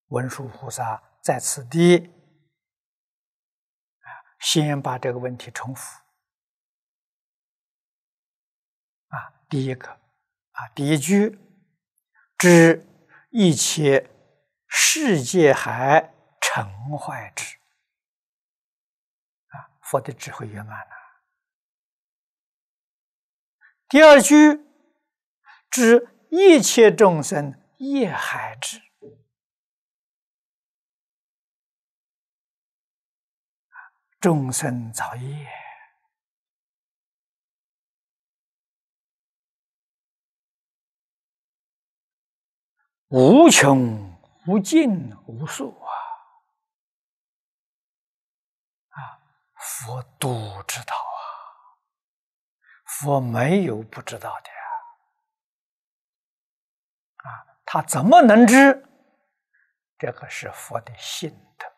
文殊菩萨在此地先把这个问题重复第一个第一句，知一切世界海成坏之佛的智慧圆满了。第二句，知一切众生业海之众生造业，无穷无尽无数佛都知道佛没有不知道的他怎么能知？这个是佛的性德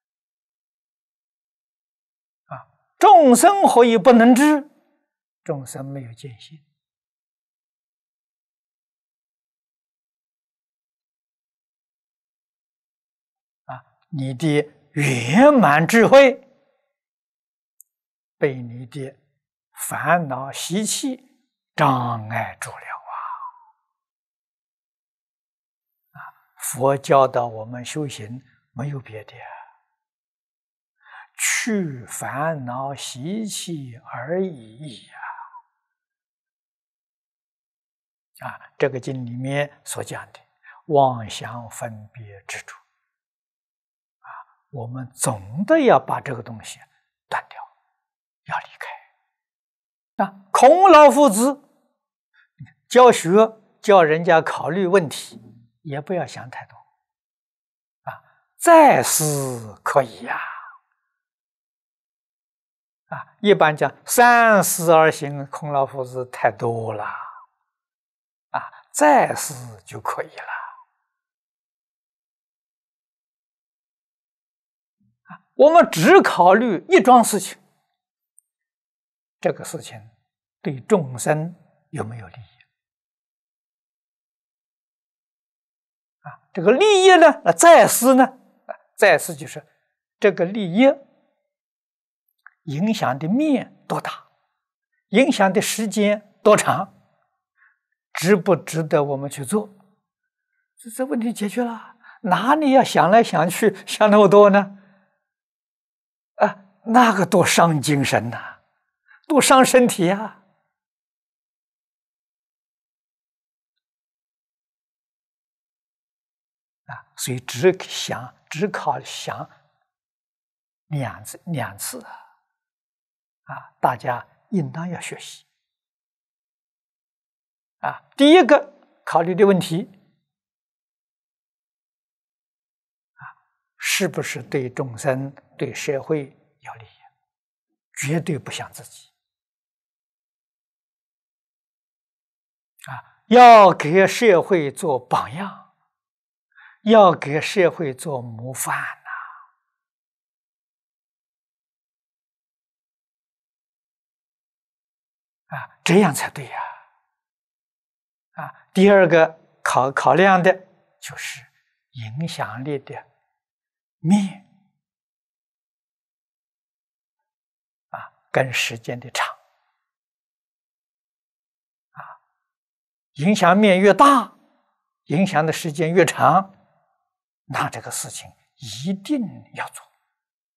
众生何以不能知？众生没有见性你的圆满智慧被你的烦恼习气障碍住了佛教导我们修行没有别的，去烦恼习气而已这个经里面所讲的妄想分别执着我们总的要把这个东西断掉，要离开孔老夫子教学叫人家考虑问题也不要想太多再思可以一般讲三思而行，孔老夫子太多了再思就可以了我们只考虑一桩事情，这个事情对众生有没有利益这个利益呢再思呢再思就是这个利益影响的面多大，影响的时间多长，值不值得我们去做？这问题解决了，哪里要想来想去想那么多呢？那个多伤精神多伤身体所以只考想两次大家应当要学习第一个考虑的问题是不是对众生对社会有利益，绝对不想自己要给社会做榜样，要给社会做模范这样才对第二个考量的就是影响力的面跟时间的长影响面越大，影响的时间越长，那这个事情一定要做